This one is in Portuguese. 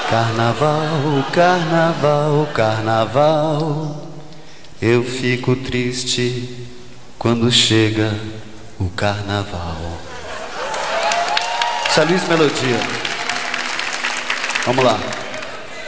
Carnaval, carnaval, carnaval. Eu fico triste quando chega o carnaval. Essa Luiz Melodia. Vamos lá.